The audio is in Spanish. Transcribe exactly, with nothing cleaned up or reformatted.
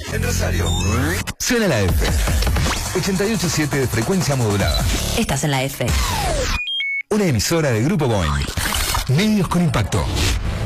en Rosario. Suena la F. ochenta y ocho punto siete de frecuencia modulada. Estás en la F. Una emisora de Grupo Boeing. Medios con impacto.